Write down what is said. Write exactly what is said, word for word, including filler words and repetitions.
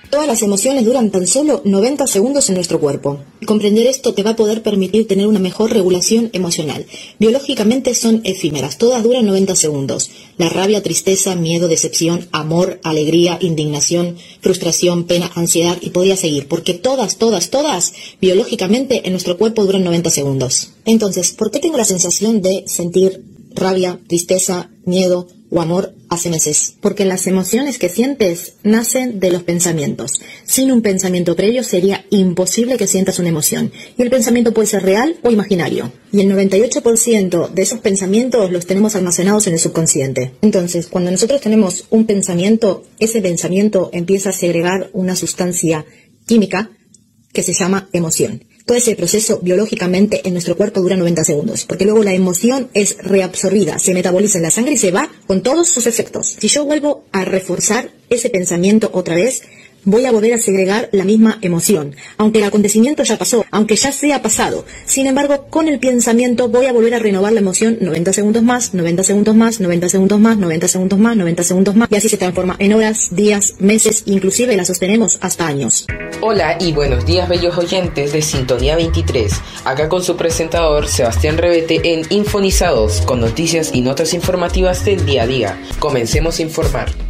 Todas las emociones duran tan solo noventa segundos en nuestro cuerpo. Comprender esto te va a poder permitir tener una mejor regulación emocional. Biológicamente son efímeras, todas duran noventa segundos. La rabia, tristeza, miedo, decepción, amor, alegría, indignación, frustración, pena, ansiedad y podría seguir, porque todas, todas, todas, biológicamente en nuestro cuerpo duran noventa segundos. Entonces, ¿por qué tengo la sensación de sentir rabia, tristeza, miedo o amor hace meses? Porque las emociones que sientes nacen de los pensamientos. Sin un pensamiento previo sería imposible que sientas una emoción. Y el pensamiento puede ser real o imaginario. Y el noventa y ocho por ciento de esos pensamientos los tenemos almacenados en el subconsciente. Entonces, cuando nosotros tenemos un pensamiento, ese pensamiento empieza a segregar una sustancia química que se llama emoción. Todo ese proceso biológicamente en nuestro cuerpo dura noventa segundos, porque luego la emoción es reabsorbida, se metaboliza en la sangre y se va con todos sus efectos. Si yo vuelvo a reforzar ese pensamiento otra vez, voy a volver a segregar la misma emoción, aunque el acontecimiento ya pasó, aunque ya sea pasado. Sin embargo, con el pensamiento voy a volver a renovar la emoción noventa segundos más, noventa segundos más, noventa segundos más, noventa segundos más, noventa segundos más, y así se transforma en horas, días, meses, inclusive la sostenemos hasta años. Hola y buenos días, bellos oyentes de Sintonía veintitrés, acá con su presentador Sebastián Revete en Infonizados, con noticias y notas informativas del día a día. Comencemos a informar.